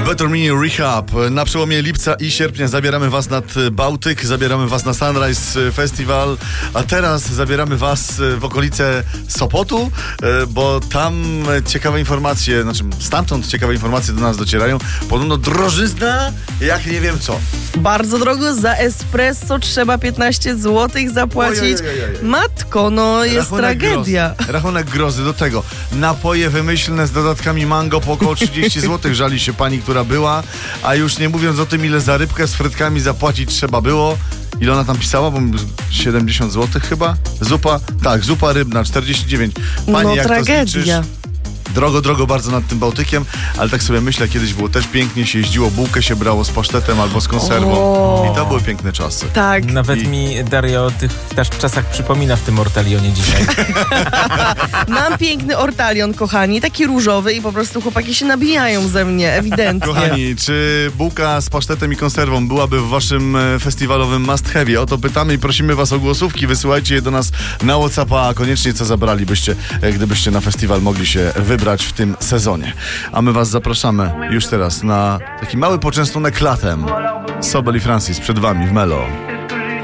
Elevator Mini Rehab. Na przełomie lipca i sierpnia zabieramy was nad Bałtyk, zabieramy was na Sunrise Festival, a teraz zabieramy was w okolice Sopotu, bo tam ciekawe informacje, stamtąd ciekawe informacje do nas docierają. Podobno drożyzna jak nie wiem co. Bardzo drogo, za espresso trzeba 15 zł zapłacić. Ojej. Matko, jest Rachunek tragedia. Rachunek grozy. Do tego napoje wymyślne z dodatkami mango po około 30 zł. Żali się pani, która była. A już nie mówiąc o tym, ile za rybkę z frytkami zapłacić trzeba było. Ile ona tam pisała? Bo 70 zł chyba? Zupa? Tak, zupa rybna, 49. Pani, jak tragedia. to zliczysz? Drogo bardzo nad tym Bałtykiem, ale tak sobie myślę, kiedyś było też pięknie, się jeździło, bułkę się brało z pasztetem albo z konserwą. I to były piękne czasy. Tak. Nawet mi Daria o tych też czasach przypomina w tym ortalionie dzisiaj. Mam piękny ortalion, kochani, taki różowy i po prostu chłopaki się nabijają ze mnie, ewidentnie. Kochani, czy bułka z pasztetem i konserwą byłaby w waszym festiwalowym must have'ie? O to pytamy i prosimy was o głosówki. Wysyłajcie je do nas na WhatsAppa, a koniecznie co zabralibyście, gdybyście na festiwal mogli się wybrać w tym sezonie. A my was zapraszamy już teraz na taki mały poczęstunek latem. Sobel i Francis przed wami w Melo.